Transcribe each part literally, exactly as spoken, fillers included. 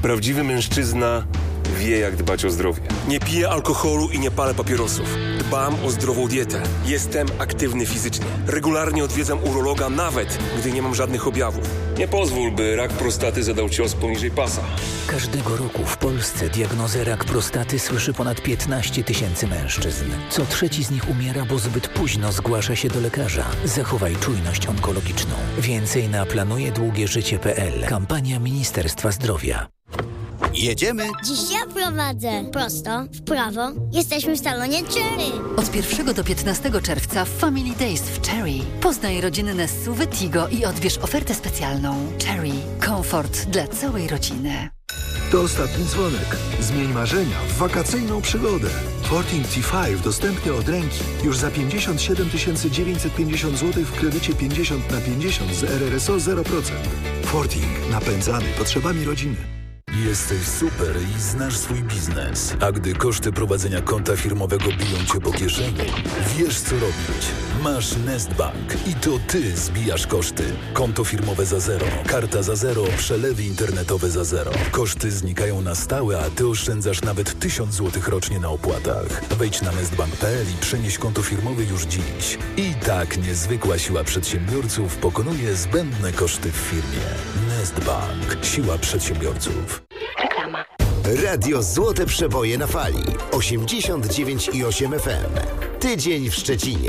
Prawdziwy mężczyzna wie, jak dbać o zdrowie. Nie piję alkoholu i nie palę papierosów. Dbam o zdrową dietę. Jestem aktywny fizycznie. Regularnie odwiedzam urologa, nawet gdy nie mam żadnych objawów. Nie pozwól, by rak prostaty zadał cios poniżej pasa. Każdego roku w Polsce diagnozę rak prostaty słyszy ponad piętnaście tysięcy mężczyzn. Co trzeci z nich umiera, bo zbyt późno zgłasza się do lekarza. Zachowaj czujność onkologiczną. Więcej na planuje długie życie kropka p l. Kampania Ministerstwa Zdrowia. Jedziemy? Dziś ja prowadzę. Prosto, w prawo. Jesteśmy w salonie Cherry. Od pierwszego do piętnastego czerwca w Family Days w Cherry. Poznaj rodzinne S U V Tigo i odbierz ofertę specjalną. Cherry. Komfort dla całej rodziny. To ostatni dzwonek. Zmień marzenia w wakacyjną przygodę. Forting T pięć dostępny od ręki już za pięćdziesiąt siedem tysięcy dziewięćset pięćdziesiąt złotych w kredycie pięćdziesiąt na pięćdziesiąt z R R S O zero procent. Forting. Napędzany potrzebami rodziny. Jesteś super i znasz swój biznes. A gdy koszty prowadzenia konta firmowego biją cię po kieszeni, wiesz co robić. Masz Nestbank i to ty zbijasz koszty. Konto firmowe za zero, karta za zero, przelewy internetowe za zero. Koszty znikają na stałe, a ty oszczędzasz nawet tysiąc złotych rocznie na opłatach. Wejdź na nestbank kropka p l i przenieś konto firmowe już dziś. I tak niezwykła siła przedsiębiorców pokonuje zbędne koszty w firmie. Nestbank. Siła przedsiębiorców. Reklama. Radio Złote Przeboje na fali. osiemdziesiąt dziewięć i osiem F M. Tydzień w Szczecinie.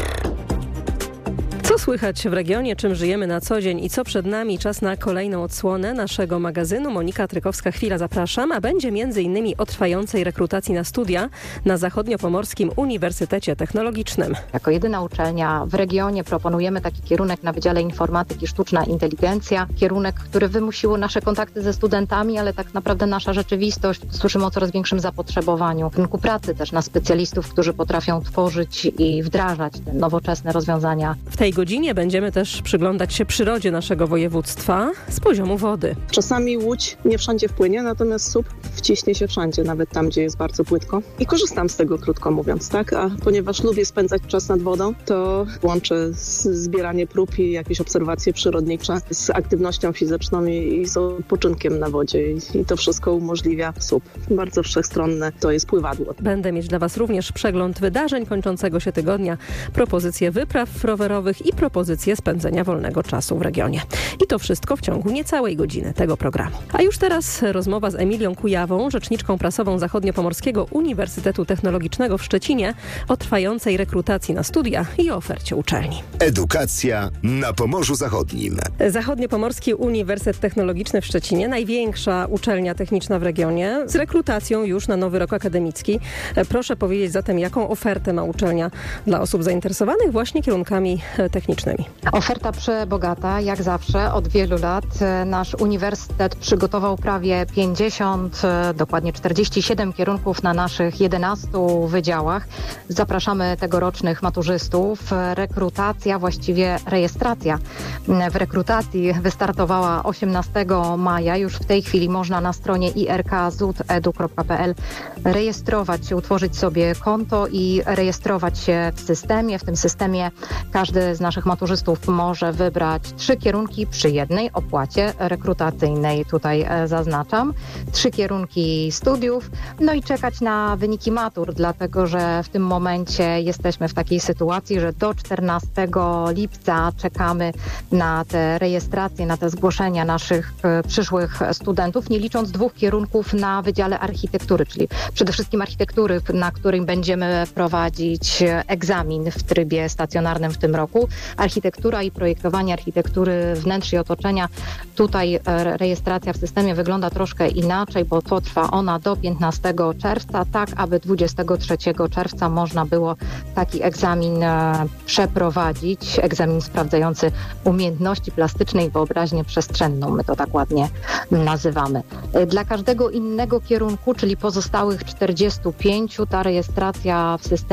Co słychać w regionie, czym żyjemy na co dzień i co przed nami? Czas na kolejną odsłonę naszego magazynu. Monika Trykowska-Chwila, zapraszam, a będzie między innymi o trwającej rekrutacji na studia na Zachodniopomorskim Uniwersytecie Technologicznym. Jako jedyna uczelnia w regionie proponujemy taki kierunek na Wydziale Informatyki Sztuczna Inteligencja. Kierunek, który wymusiło nasze kontakty ze studentami, ale tak naprawdę nasza rzeczywistość. Słyszymy o coraz większym zapotrzebowaniu w rynku pracy też na specjalistów, którzy potrafią tworzyć i wdrażać te nowoczesne rozwiązania. W tej godzinie będziemy też przyglądać się przyrodzie naszego województwa z poziomu wody. Czasami łódź nie wszędzie wpłynie, natomiast S U P wciśnie się wszędzie, nawet tam, gdzie jest bardzo płytko. I korzystam z tego, krótko mówiąc, tak? A ponieważ lubię spędzać czas nad wodą, to łączę zbieranie prób i jakieś obserwacje przyrodnicze z aktywnością fizyczną i, i z odpoczynkiem na wodzie. I, I to wszystko umożliwia S U P. Bardzo wszechstronne to jest pływadło. Będę mieć dla Was również przegląd wydarzeń kończącego się tygodnia, propozycje wypraw rowerowych i propozycje spędzenia wolnego czasu w regionie. I to wszystko w ciągu niecałej godziny tego programu. A już teraz rozmowa z Emilią Kujawą, rzeczniczką prasową Zachodniopomorskiego Uniwersytetu Technologicznego w Szczecinie o trwającej rekrutacji na studia i o ofercie uczelni. Edukacja na Pomorzu Zachodnim. Zachodniopomorski Uniwersytet Technologiczny w Szczecinie, największa uczelnia techniczna w regionie, z rekrutacją już na nowy rok akademicki. Proszę powiedzieć zatem, jaką ofertę ma uczelnia dla osób zainteresowanych właśnie kierunkami technicznymi. Oferta przebogata, jak zawsze, od wielu lat. Nasz uniwersytet przygotował prawie pięćdziesiąt, dokładnie czterdzieści siedem kierunków na naszych jedenastu wydziałach. Zapraszamy tegorocznych maturzystów. Rekrutacja, właściwie rejestracja w rekrutacji wystartowała osiemnastego maja. Już w tej chwili można na stronie i r k zut kropka e d u kropka p l rejestrować się, utworzyć sobie konto i rejestrować się w systemie. W tym systemie każdy z naszych maturzystów może wybrać trzy kierunki przy jednej opłacie rekrutacyjnej, tutaj zaznaczam. Trzy kierunki studiów, no i czekać na wyniki matur, dlatego że w tym momencie jesteśmy w takiej sytuacji, że do czternastego lipca czekamy na te rejestracje, na te zgłoszenia naszych przyszłych studentów, nie licząc dwóch kierunków na Wydziale Architektury, czyli przede wszystkim architektury, na którym będziemy prowadzić egzamin w trybie stacjonarnym w tym roku. Architektura i projektowanie architektury wnętrz i otoczenia. Tutaj rejestracja w systemie wygląda troszkę inaczej, bo potrwa ona do piętnastego czerwca, tak aby dwudziestego trzeciego czerwca można było taki egzamin przeprowadzić. Egzamin sprawdzający umiejętności plastyczne i wyobraźnię przestrzenną, my to tak ładnie nazywamy. Dla każdego innego kierunku, czyli pozostałych czterdziestu pięciu, ta rejestracja w systemie